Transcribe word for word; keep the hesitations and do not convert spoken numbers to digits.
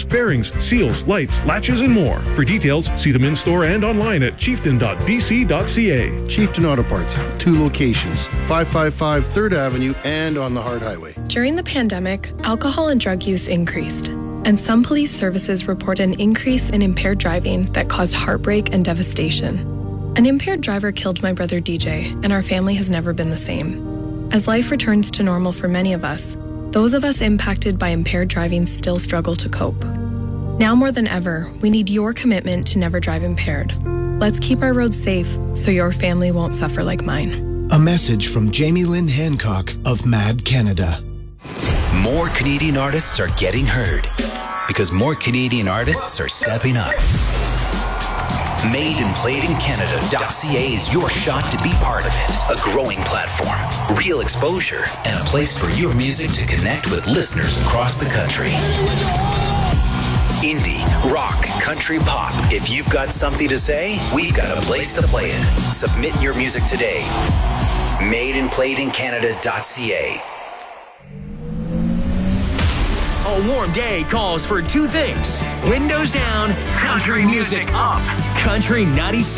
bearings, seals, lights, latches, and more. For details, see them in-store and online at chieftain dot b c dot c a. Chieftain Auto Parts, two locations, five fifty-five third Avenue and on the Hard Highway. During the pandemic, alcohol and drug use increased, and some police services report an increase in impaired driving that caused heartbreak and devastation. An impaired driver killed my brother D J, and our family has never been the same. As life returns to normal for many of us, those of us impacted by impaired driving still struggle to cope. Now more than ever, we need your commitment to never drive impaired. Let's keep our roads safe so your family won't suffer like mine. A message from Jamie Lynn Hancock of Mad Canada. More Canadian artists are getting heard because more Canadian artists are stepping up. made and played in Canada dot c a is your shot to be part of it. A growing platform, real exposure, and a place for your music to connect with listeners across the country. Indie, rock, country, pop. If you've got something to say, we've got a place to play it. Submit your music today. made and played in Canada dot c a. A warm day calls for two things. Windows down, country music up. Country ninety-six.